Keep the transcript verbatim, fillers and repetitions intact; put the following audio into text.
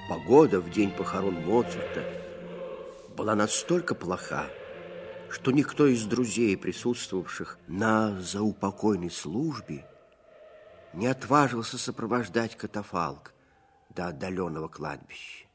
Погода в день похорон Моцарта была настолько плоха, что никто из друзей, присутствовавших на заупокойной службе, не отважился сопровождать катафалк до отдаленного кладбища.